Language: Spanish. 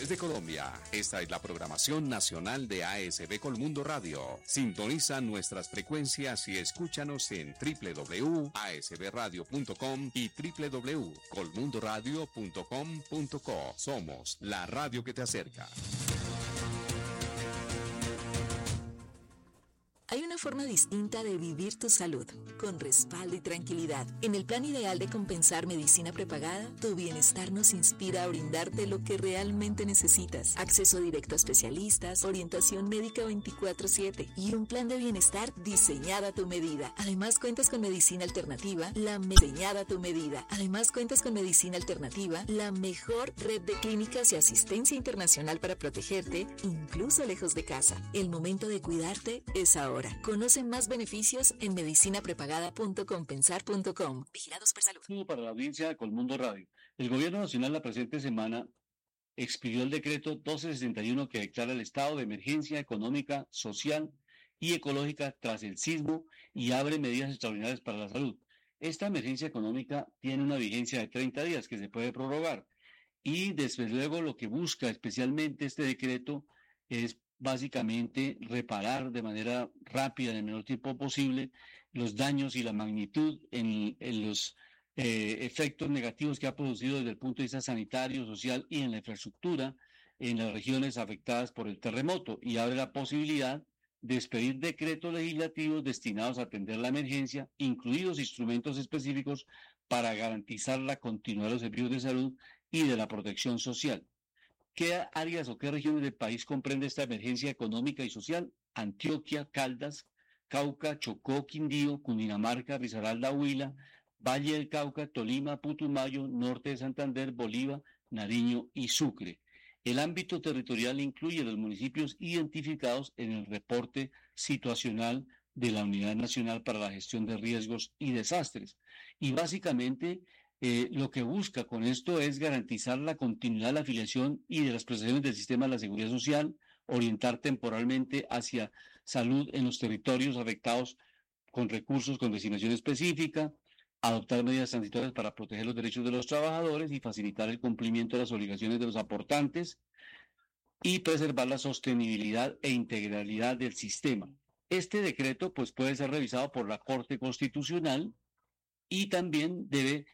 de Colombia. Esta es la programación nacional de ASB Colmundo Radio. Sintoniza nuestras frecuencias y escúchanos en www.asbradio.com y www.colmundoradio.com.co. Somos la radio que te acerca. Hay una forma distinta de vivir tu salud, con respaldo y tranquilidad. En el plan ideal de compensar medicina prepagada, tu bienestar nos inspira a brindarte lo que realmente necesitas. Acceso directo a especialistas, orientación médica 24/7 y un plan de bienestar diseñado a tu medida. Además cuentas con medicina alternativa, diseñada a tu medida. Además cuentas con medicina alternativa, la mejor red de clínicas y asistencia internacional para protegerte, incluso lejos de casa. El momento de cuidarte es ahora. Conoce más beneficios en medicinaprepagada.compensar.com. Vigilados por salud. Para la audiencia de Colmundo Radio. El Gobierno Nacional la presente semana expidió el decreto 1261 que declara el estado de emergencia económica, social y ecológica tras el sismo y abre medidas extraordinarias para la salud. Esta emergencia económica tiene una vigencia de 30 días que se puede prorrogar y desde luego lo que busca especialmente este decreto es básicamente reparar de manera rápida, en el menor tiempo posible, los daños y la magnitud en los efectos negativos que ha producido desde el punto de vista sanitario, social y en la infraestructura en las regiones afectadas por el terremoto, y abre la posibilidad de expedir decretos legislativos destinados a atender la emergencia, incluidos instrumentos específicos para garantizar la continuidad de los servicios de salud y de la protección social. ¿Qué áreas o qué regiones del país comprende esta emergencia económica y social? Antioquia, Caldas, Cauca, Chocó, Quindío, Cundinamarca, Risaralda, Huila, Valle del Cauca, Tolima, Putumayo, Norte de Santander, Bolívar, Nariño y Sucre. El ámbito territorial incluye los municipios identificados en el reporte situacional de la Unidad Nacional para la Gestión de Riesgos y Desastres. Y básicamente lo que busca con esto es garantizar la continuidad de la afiliación y de las prestaciones del sistema de la seguridad social, orientar temporalmente hacia salud en los territorios afectados con recursos con destinación específica, adoptar medidas transitorias para proteger los derechos de los trabajadores y facilitar el cumplimiento de las obligaciones de los aportantes y preservar la sostenibilidad e integralidad del sistema. Este decreto pues puede ser revisado por la Corte Constitucional y también debe